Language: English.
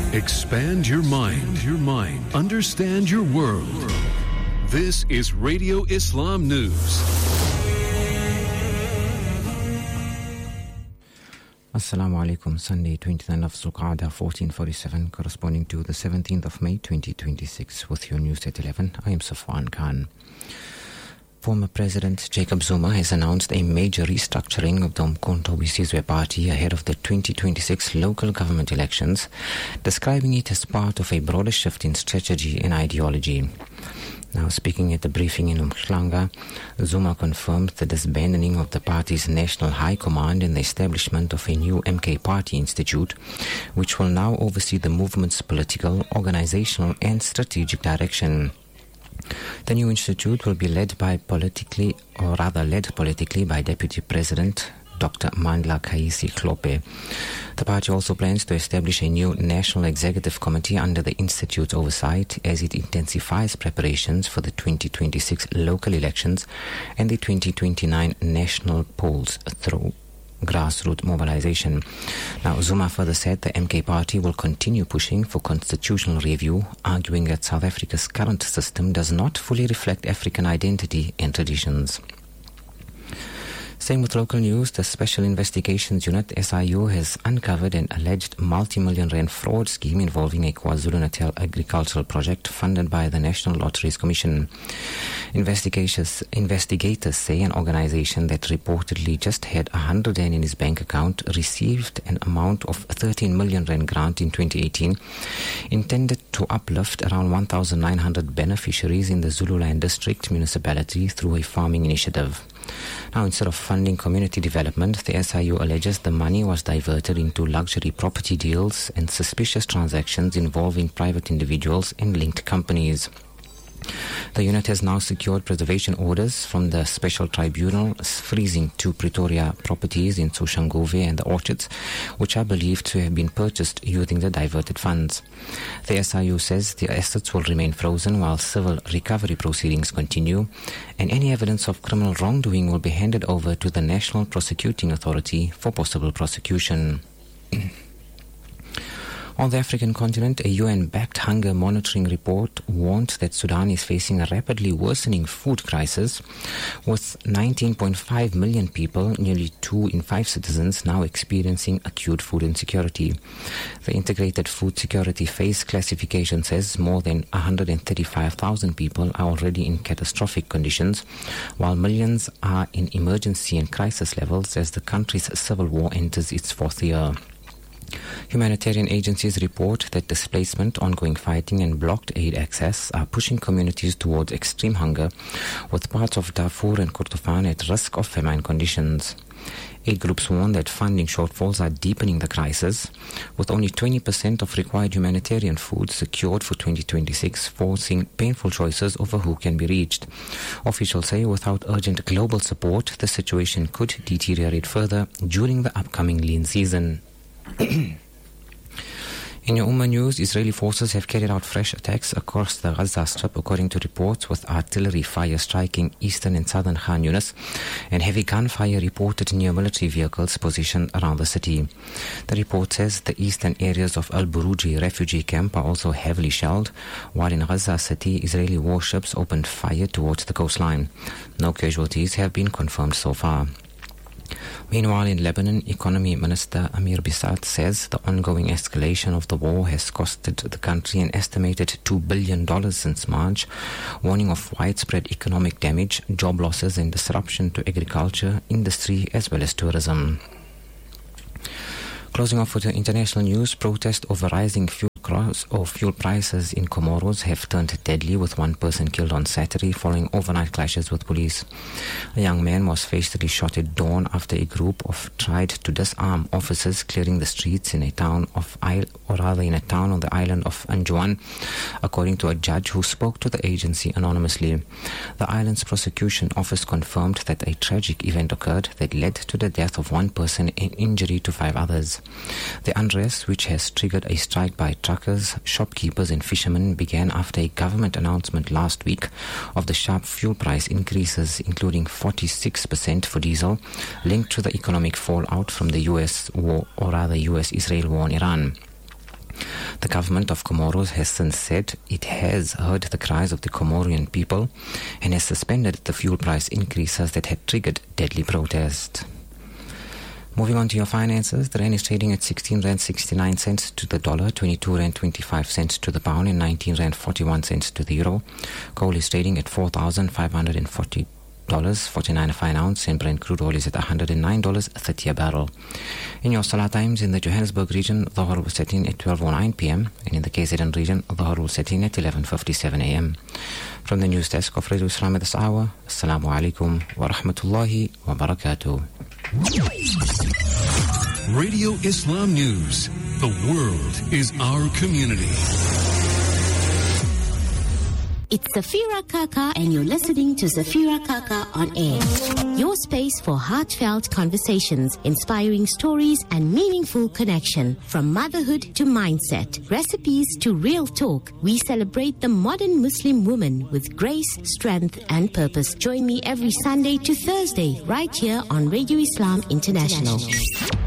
Expand your mind. Understand your world. This is Radio Islam News. Assalamu alaikum. Sunday, 29th of Zulqa'dah, 1447, corresponding to the 17th of May, 2026. With your news at 11, I am Safwan Khan. Former President Jacob Zuma has announced a major restructuring of the Umkhonto we Sizwe party ahead of the 2026 local government elections, describing it as part of a broader shift in strategy and ideology. Now, speaking at the briefing in Umhlanga, Zuma confirmed the disbanding of the party's national high command and the establishment of a new MK Party Institute, which will now oversee the movement's political, organizational and strategic direction. The new institute will be led politically by Deputy President Dr. Mandla Kaisi Klope. The party also plans to establish a new National Executive Committee under the Institute's oversight as it intensifies preparations for the 2026 local elections and the 2029 national polls through grassroots mobilization. Now, Zuma further said the MK party will continue pushing for constitutional review, arguing that South Africa's current system does not fully reflect African identity and traditions. Same with local news, the Special Investigations Unit, SIU, has uncovered an alleged multi-million rand fraud scheme involving a KwaZulu-Natal agricultural project funded by the National Lotteries Commission. Investigators say an organization that reportedly just had 100 rand in his bank account received an amount of 13 million rand grant in 2018, intended to uplift around 1,900 beneficiaries in the Zululand District municipality through a farming initiative. Now, instead of funding community development, the SIU alleges the money was diverted into luxury property deals and suspicious transactions involving private individuals and linked companies. The unit has now secured preservation orders from the Special Tribunal, freezing 2 Pretoria properties in Soshanguve and the Orchards, which are believed to have been purchased using the diverted funds. The SIU says the assets will remain frozen while civil recovery proceedings continue, and any evidence of criminal wrongdoing will be handed over to the National Prosecuting Authority for possible prosecution. On the African continent, a UN-backed hunger monitoring report warned that Sudan is facing a rapidly worsening food crisis, with 19.5 million people, nearly 2 in 5 citizens, now experiencing acute food insecurity. The Integrated Food Security Phase classification says more than 135,000 people are already in catastrophic conditions, while millions are in emergency and crisis levels as the country's civil war enters its 4th year. Humanitarian agencies report that displacement, ongoing fighting and blocked aid access are pushing communities towards extreme hunger, with parts of Darfur and Kordofan at risk of famine conditions. Aid groups warn that funding shortfalls are deepening the crisis, with only 20% of required humanitarian food secured for 2026, forcing painful choices over who can be reached. Officials say without urgent global support, the situation could deteriorate further during the upcoming lean season. In your Ummah news, Israeli forces have carried out fresh attacks across the Gaza Strip, according to reports, with artillery fire striking eastern and southern Khan Yunis and heavy gunfire reported near military vehicles positioned around the city. The report says the eastern areas of Al-Buruji refugee camp are also heavily shelled, while in Gaza City, Israeli warships opened fire towards the coastline. No casualties have been confirmed so far. Meanwhile, in Lebanon, Economy Minister Amir Bissat says the ongoing escalation of the war has costed the country an estimated $2 billion since March, warning of widespread economic damage, job losses and disruption to agriculture, industry as well as tourism. Closing off with the international news, protests over rising fuel prices in Comoros have turned deadly, with 1 person killed on Saturday following overnight clashes with police. A young man was fatally shot at dawn after a group tried to disarm officers clearing the streets in a town on the island of Anjouan, according to a judge who spoke to the agency anonymously. The island's prosecution office confirmed that a tragic event occurred that led to the death of 1 person and injury to 5 others. The unrest, which has triggered a strike by truckers, shopkeepers and fishermen, began after a government announcement last week of the sharp fuel price increases, including 46% for diesel, linked to the economic fallout from the US-Israel war in Iran. The government of Comoros has since said it has heard the cries of the Comorian people and has suspended the fuel price increases that had triggered deadly protest. Moving on to your finances, the rand is trading at 16 rand 69 cents to the dollar, 22 rand 25 cents to the pound, and 19 rand 41 cents to the euro. Coal is trading at $4,540.49 a fine ounce, and Brent crude oil is at $109.30 a barrel. In your Salah times, in the Johannesburg region, Dhuhr will set in at 12:09 p.m. and in the KZN region, Dhuhr will set in at 11:57 a.m. From the news desk of Radio Islam at this hour, Assalamu alaikum wa rahmatullahi wa barakatuh. Radio Islam News. The world is our community. It's Zafira Kaka and you're listening to Zafira Kaka on air. Your space for heartfelt conversations, inspiring stories and meaningful connection. From motherhood to mindset, recipes to real talk, we celebrate the modern Muslim woman with grace, strength and purpose. Join me every Sunday to Thursday right here on Radio Islam International.